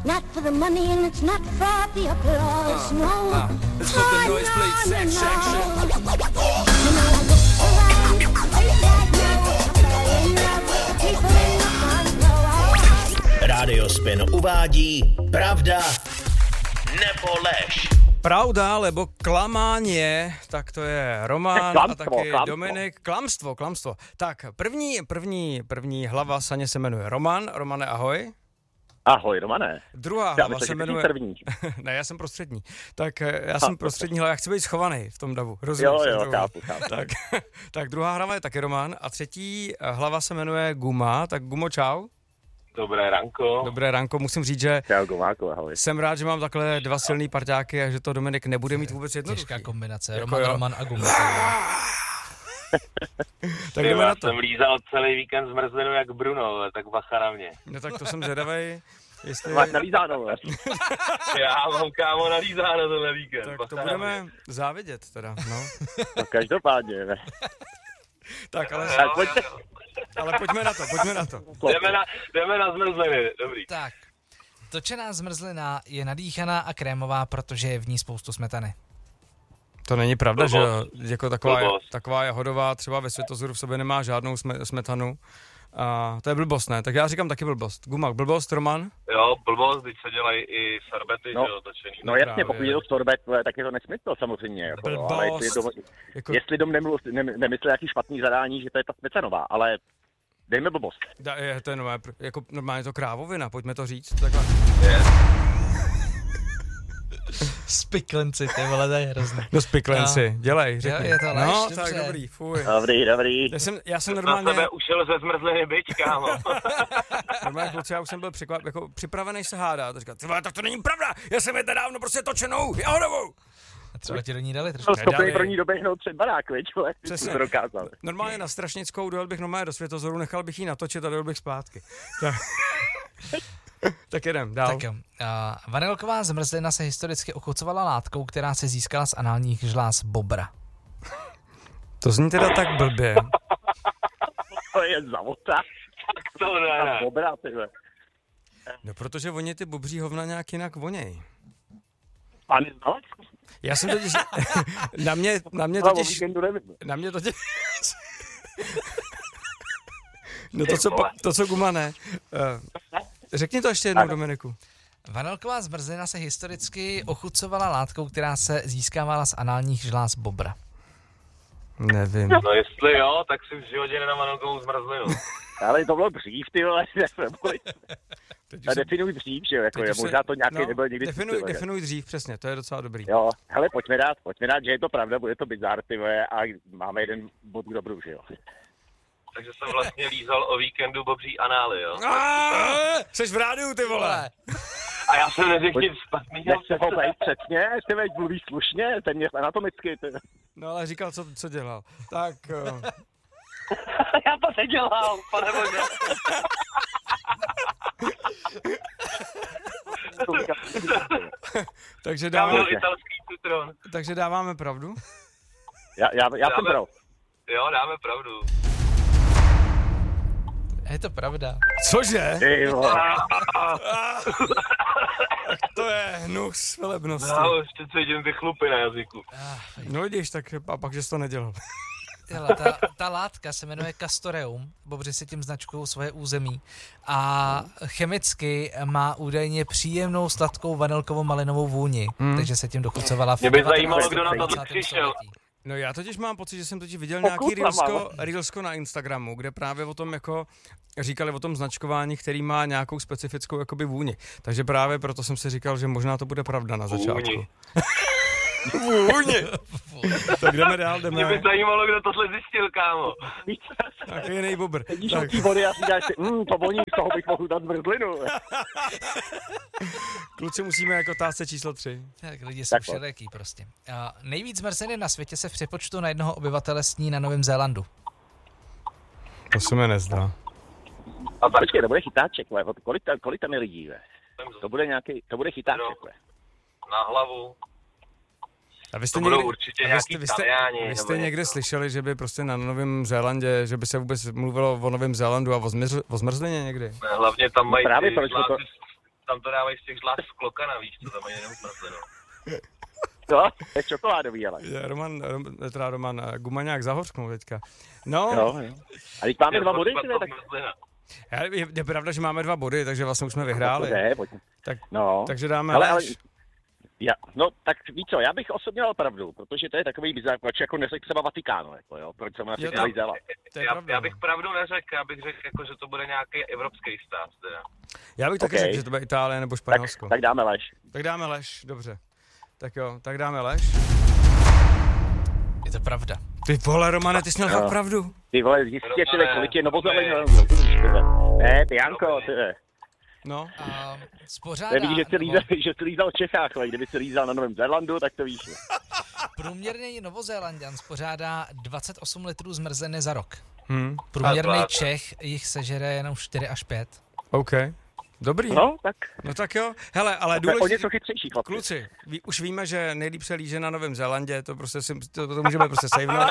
Not for the money and it's not for the applause, no. Let's put the noise plate section. You know I look around, ain't that no? I fell in love with the people in the front row. Rádio Spin uvádí Pravda nebo lež. Pravda, lebo klamánie, tak to je Roman Klamstvo, a taky klamstvo. Dominik. Klamstvo. Tak, první hlava saně se jmenuje Roman. Romane, ahoj. Ahoj, Romane. Druhá Já hlava myslím, se že ty jmenuje... jsi první. Ne, já jsem prostřední. Tak já jsem prostřední hlava, já chci být schovaný v tom davu. Rozumíš? Jo, chápu. Tak druhá hlava je taky Roman a třetí hlava se jmenuje Guma. Tak Gumo, čau. Dobré ranko, musím říct, že Čau, Gumáku, ahoj. jsem rád, že mám takhle dva silný parťáky a že to Dominik nebude mít vůbec jednoduchý. Těžká kombinace, Jako jo. Roman a Guma. Tak jdeme na to. Jsem lízal celý víkend zmrzlinu jak Bruno, tak bacha na mě. No tak to jsem zvědavej, jestli... Máš nalízáno, ne? Já mám kámo nalízáno tenhle víkend. Tak to budeme závidět teda, no. No každopádně, ne? Tak, ale Pojďte. pojďme na to. Jdeme na zmrzliny, dobrý. Tak, točená zmrzlina je nadýchaná a krémová, protože je v ní spoustu smetany. To není pravda, Blbost. že jako taková jahodová třeba ve Světozoru v sobě nemá žádnou smetanu. A to je blbost, ne? Tak já říkám taky blbost. Gumak, blbost, Roman? Jo, blbost, když se dělají i sorbety, No. že jo, točený. No jasně, právě. pokud je to sorbet, tak je to nesmysl samozřejmě. Jako, no, ale Jako- jestli dom nemyslí nějaký špatný zadání, že to je ta smetanová, ale dejme blbost. To je normálně to krávovina, pojďme to říct. Takhle. Spiklenci, ty vole, to je hrozný. No spiklenci, dělej, řekni. je to lež, no, dobře. tak dobrý, fuj. Dobrý. Já jsem Na normálně... sebe ušel ze zmrzliny byč, kámo. Normálně kluci, já už jsem byl jako připravený se hádat. A říkal, ty vole, tak to není pravda, já jsem je nedávno prostě točenou, jahodovou. A třeba ti do ní dali trošku. Byl schopný Nedali. pro ní doběhnout před barák, viď, vole, Přesně. to dokázal. Normálně na Strašnickou dojel bych normálně do Světozoru, nechal bych jí natočit a dojel bych zpátky. Tak jedem, dál. Tak jo. Vanilková zmrzlina se historicky ochucovala látkou, která se získala z análních žláz bobra. To zní teda tak blbě. To je zavota. To ne. Dobrá, tyhle. No protože oni ty bobří hovna nějak jinak voněj. Pane znalec? Já jsem totiž... na mě O totiž... víkendu nevím. Na mě totiž... No to, co Guma ne. Řekni to ještě jednou, Dominiku. Vanilková zmrzlina se historicky ochucovala látkou, která se získávala z análních žláz bobra. Nevím. No jestli jo, tak si v životě nedám vanilkovou zmrzlinu. Ale to bylo dřív, ty vole. Definuj dřív, že jo, jako je, možná to nějaký nebyl nikdy. Definuj dřív, přesně, to je docela dobrý. Jo, hele, pojďme dát, že je to pravda, bude to bizár, ty vole, a máme jeden bod k dobru, že jo. Takže jsem vlastně lízal o víkendu bobří anály, jo. Jseš v rádiu, ty vole. A já jsem neřekl nic špatnýho. Nech se ho bejt přesně, ty veď mluvíš slušně, téměř anatomicky, ty. No ale říkal, co dělal. Tak... Já to nedělal, pane bože. takže Já byl italský citron. Takže dáváme pravdu? Já jsem pro. Jo, dáme pravdu. Je to pravda. Cože? Ty vole. To je hnus velebnosti. Já ještě cítím ty chlupy na jazyku. No vidíš, tak a pak, že jsi to nedělal. Hele, ta látka se jmenuje castoreum, bobři si tím značkují svoje území a chemicky má údajně příjemnou sladkou vanilkovou malinovou vůni, takže se tím dochucovala v Mě by 19. zajímalo, kdo na to 20. přišel. století. No já totiž mám pocit, že jsem totiž viděl nějaký reelsko na Instagramu, kde právě o tom jako říkali o tom značkování, který má nějakou specifickou jakoby vůni. Takže právě proto jsem si říkal, že možná to bude pravda na začátku. Vůni. Tak jdeme dál, Mě by zajímalo, kdo tohle zjistil, kámo. Takový jiný bobr. Vidíš od té vody a si dáš si, to voní, z toho bych mohl dát zmrzlinu. Kluci musíme jako otázce číslo 3. Tak lidi jsou všelijaký prostě. Nejvíc zmrzliny na světě se v přepočtu na jednoho obyvatele sní na Novém Zélandu. To se mi nezdá. A počkej, to bude chytáček, kolik tam je lidí, ve? To bude chytáček, ve? Na hlavu. A vy jste, vy jste někde slyšeli, že by prostě na Novém Zélandě, že by se vůbec mluvilo o Novém Zélandu a o zmrzlině někdy? Ne, hlavně tam mají právě ty proč to... tam to dávají z těch žláz z klokana, víš, co tam ani neuprazeno. No, to je čokoládový, ale. Roman Gumaňák zahořknul teďka. No. Jo. A teď máme 2 body, tak... Je pravda, že máme 2 body, takže vlastně už jsme vyhráli. Pojď. Tak, no. Takže dáme ale no, tak víš co, já bych osobně dal pravdu, protože to je takový bizár, proč jako neřekl třeba Vatikánu, jako jo, proč jsem na Nový Zéland. Já bych pravdu neřekl, já bych řekl, jako, že to bude nějaký evropský stát, teda. Já bych taky řekl, že to bude Itálie nebo Španělsko. Tak dáme lež. Tak dáme lež, dobře. Tak jo, tak dáme lež. Je to pravda. Ty vole, Romane, ty jsi měl fakt pravdu. Ty vole, zjistě, kolik je Novozélandu, rozumíš, ne, ty Janko, ty. No. Spořádá... Nevidíš, že jsi lízal v Čechách, ale kdyby si lízal na Novém Zélandu, tak to víš. Průměrný Novozélanďan spořádá 28 litrů zmrzliny za rok. Průměrný Čech jich sežere jenom 4 až 5. OK. Dobrý. No tak jo. Hele, ale důležitý... O něco chytřejší, chlapci. Kluci, už víme, že nejlíp se líže na Novém Zélandě, to prostě to můžeme prostě savenout.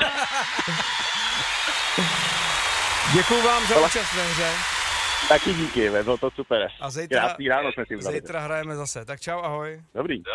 Děkuju vám za účast ve hře. Taky díky, bylo to super. A Krásný ráno jsme si vzali. Zítra hrajeme zase. Tak čau, ahoj. Dobrý.